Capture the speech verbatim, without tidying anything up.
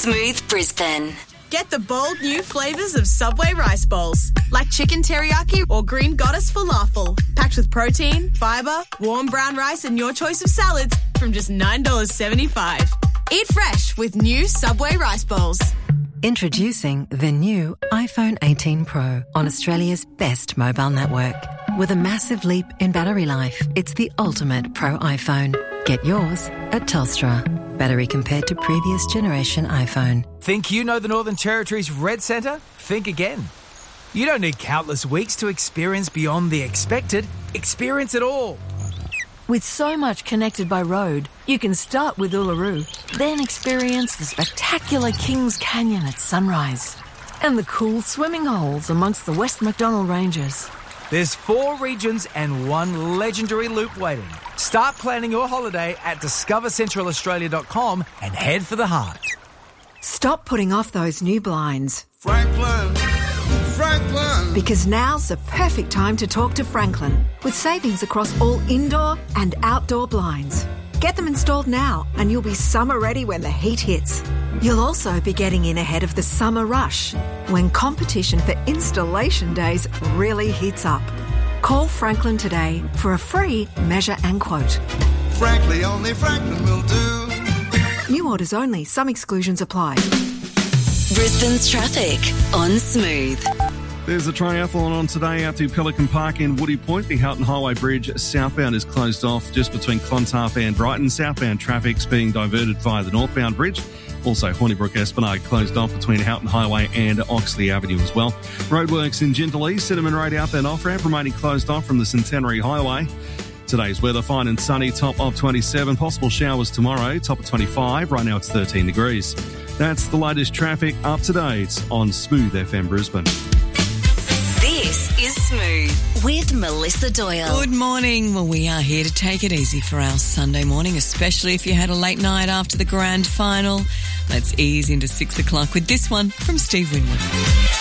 Smooth Brisbane. Get the bold new flavours of Subway rice bowls, like chicken teriyaki or green goddess falafel, packed with protein, fibre, warm brown rice and your choice of salads from just nine dollars seventy-five. Eat fresh with new Subway rice bowls. Introducing the new iPhone eighteen Pro on Australia's best mobile network. With a massive leap in battery life, it's the ultimate Pro iPhone. Get yours at Telstra. Battery compared to previous generation iPhone. Think you know the Northern Territory's Red Centre? Think again. You don't need countless weeks to experience beyond the expected. Experience it all. With so much connected by road, you can start with Uluru, then experience the spectacular Kings Canyon at sunrise and the cool swimming holes amongst the West MacDonnell Ranges. There's four regions and one legendary loop waiting. Start planning your holiday at discover central australia dot com and head for the heart. Stop putting off those new blinds. Franklin, Franklin. Because now's the perfect time to talk to Franklin, with savings across all indoor and outdoor blinds. Get them installed now and you'll be summer ready when the heat hits. You'll also be getting in ahead of the summer rush, when competition for installation days really heats up. Call Franklin today for a free measure and quote. Frankly, only Franklin will do. New orders only. Some exclusions apply. Brisbane's traffic on Smooth. There's a triathlon on today out to Pelican Park in Woody Point. The Houghton Highway Bridge southbound is closed off just between Clontarf and Brighton. Southbound traffic's being diverted via the northbound bridge. Also, Hornibrook Esplanade closed off between Houghton Highway and Oxley Avenue as well. Roadworks in Jindalee, Cinnamon Road outbound off-ramp remaining closed off from the Centenary Highway. Today's weather fine and sunny, top of twenty-seven. Possible showers tomorrow, top of twenty-five. Right now it's thirteen degrees. That's the latest traffic up to date on Smooth F M Brisbane. This is Smooth with Melissa Doyle. Good morning. Well, we are here to take it easy for our Sunday morning, especially if you had a late night after the grand final. Let's ease into six o'clock with this one from Steve Winwood.